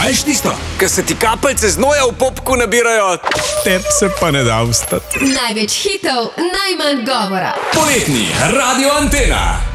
Veš tisto, ker se ti kapljice znoja v popku nabirajo, tep se pa ne da vstati. Največ hitov, najmanj govora. Poletni Radio Antena.